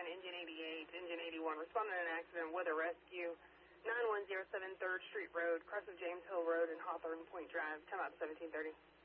engine 88, engine 81, responding to an accident with a rescue, 9107 3rd Street Road, crest of James Hill Road and Hawthorne Point Drive, time out 1730.